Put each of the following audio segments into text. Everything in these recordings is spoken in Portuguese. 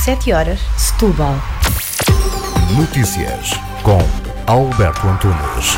7 horas, Setúbal. Notícias com Alberto Antunes.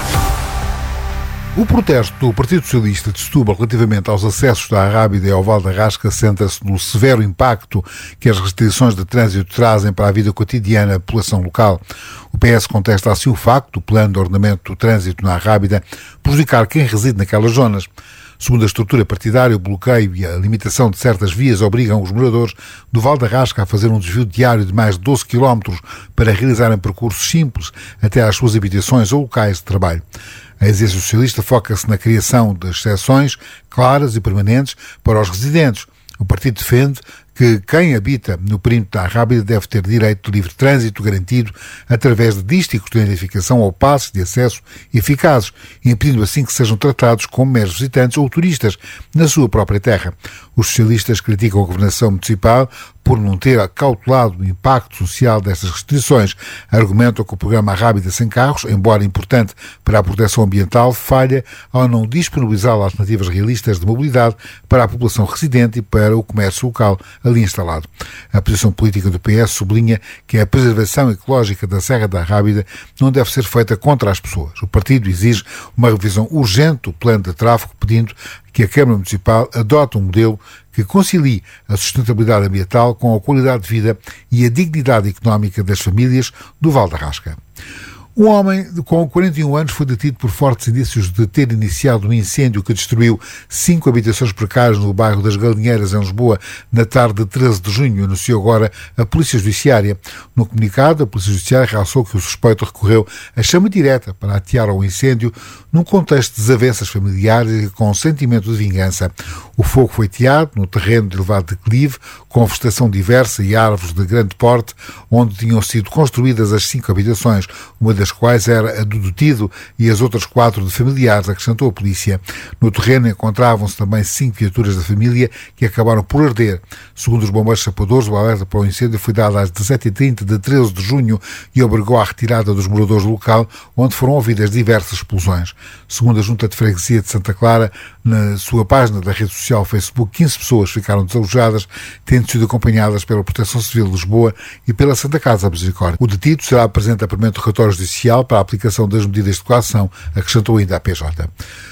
O protesto do Partido Socialista de Setúbal relativamente aos acessos da Arrábida e ao Val da Rasca centra-se no severo impacto que as restrições de trânsito trazem para a vida cotidiana da população local. O PS contesta assim o facto do plano de ordenamento do trânsito na Arrábida prejudicar quem reside naquelas zonas. Segundo a estrutura partidária, o bloqueio e a limitação de certas vias obrigam os moradores do Val da Rasca a fazer um desvio diário de mais de 12 km para realizarem percursos simples até às suas habitações ou locais de trabalho. A exército socialista foca-se na criação de exceções claras e permanentes para os residentes. O partido defende que quem habita no perímetro da Arrábida deve ter direito de livre trânsito garantido através de dísticos de identificação ou passes de acesso eficazes, impedindo assim que sejam tratados como meros visitantes ou turistas na sua própria terra. Os socialistas criticam a governação municipal por não ter acautelado o impacto social destas restrições. Argumentam que o programa Arrábida Sem Carros, embora importante para a proteção ambiental, falha ao não disponibilizar alternativas realistas de mobilidade para a população residente e para o comércio local ali instalado. A posição política do PS sublinha que a preservação ecológica da Serra da Arrábida não deve ser feita contra as pessoas. O partido exige uma revisão urgente do plano de tráfego, pedindo que a Câmara Municipal adote um modelo que concilie a sustentabilidade ambiental com a qualidade de vida e a dignidade económica das famílias do Val da Rasca. Um homem com 41 anos foi detido por fortes indícios de ter iniciado um incêndio que destruiu 5 habitações precárias no bairro das Galinheiras, em Lisboa, na tarde de 13 de junho, anunciou agora a Polícia Judiciária. No comunicado, a Polícia Judiciária realçou que o suspeito recorreu à chama direta para atear ao incêndio num contexto de desavenças familiares e com sentimento de vingança. O fogo foi ateado no terreno de elevado declive, com vegetação diversa e árvores de grande porte, onde tinham sido construídas as 5 habitações, uma das quais era a do detido e as outras 4 de familiares, acrescentou a polícia. No terreno encontravam-se também 5 viaturas da família que acabaram por arder. Segundo os bombeiros sapadores, o alerta para o incêndio foi dado às 17h30 de 13 de junho e obrigou à retirada dos moradores do local, onde foram ouvidas diversas explosões. Segundo a Junta de Freguesia de Santa Clara, na sua página da rede social Facebook, 15 pessoas ficaram desalojadas, tendo sido acompanhadas pela Proteção Civil de Lisboa e pela Santa Casa da Misericórdia. O detido será apresentado a primeiro relatório judicial para a aplicação das medidas de coação, acrescentou ainda a PJ.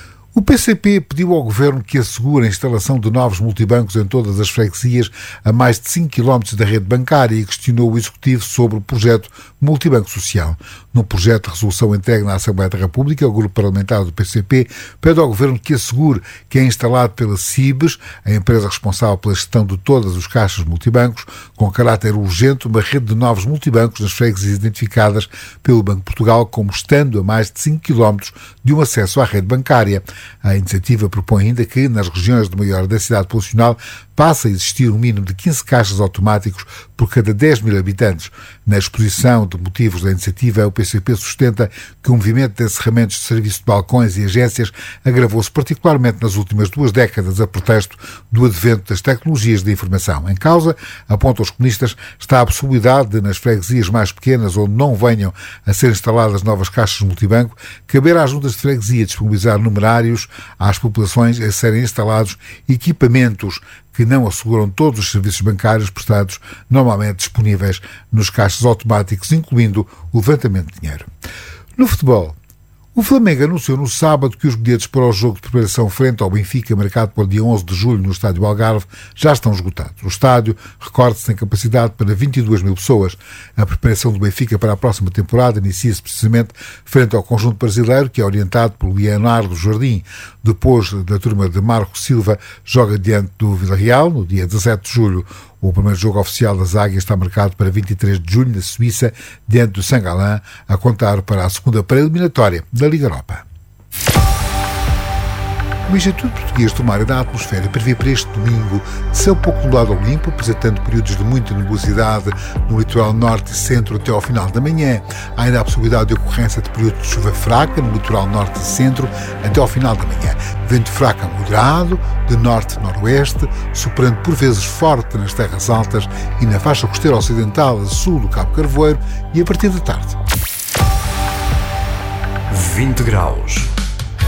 O PCP pediu ao Governo que assegure a instalação de novos multibancos em todas as freguesias a mais de 5 km da rede bancária e questionou o Executivo sobre o projeto Multibanco Social. Num projeto de resolução entregue na Assembleia da República, o grupo parlamentar do PCP pede ao Governo que assegure que é instalado pela CIBES, a empresa responsável pela gestão de todos os caixas multibancos, com caráter urgente, uma rede de novos multibancos nas freguesias identificadas pelo Banco de Portugal como estando a mais de 5 km de um acesso à rede bancária. A iniciativa propõe ainda que, nas regiões de maior densidade populacional, passa a existir um mínimo de 15 caixas automáticos por cada 10 mil habitantes. Na exposição de motivos da iniciativa, o PCP sustenta que o movimento de encerramentos de serviço de balcões e agências agravou-se particularmente nas últimas 2 décadas a pretexto do advento das tecnologias de informação. Em causa, apontam os comunistas, está a possibilidade de, nas freguesias mais pequenas, onde não venham a ser instaladas novas caixas multibanco, caber às juntas de freguesia disponibilizar numerários às populações a serem instalados equipamentos que não asseguram todos os serviços bancários prestados normalmente disponíveis nos caixas automáticos, incluindo o levantamento de dinheiro. No futebol, o Flamengo anunciou no sábado que os bilhetes para o jogo de preparação frente ao Benfica, marcado para o dia 11 de julho no Estádio Algarve, já estão esgotados. O estádio, recorde-se, tem capacidade para 22 mil pessoas. A preparação do Benfica para a próxima temporada inicia-se precisamente frente ao conjunto brasileiro, que é orientado por Leonardo Jardim. Depois da turma de Marco Silva, joga diante do Villarreal, no dia 17 de julho. O primeiro jogo oficial das Águias está marcado para 23 de julho, na Suíça, diante do Saint-Gallen, a contar para a segunda pré-eliminatória da Liga Europa. O Instituto Português do Mar e da Atmosfera prevê para este domingo céu pouco nublado ou limpo, apresentando períodos de muita nebulosidade no litoral norte e centro até ao final da manhã. Há ainda a possibilidade de ocorrência de períodos de chuva fraca no litoral norte e centro até ao final da manhã. Vento fraco a moderado, de norte-noroeste, soprando por vezes forte nas terras altas e na faixa costeira ocidental a sul do Cabo Carvoeiro e a partir da tarde. 20 graus.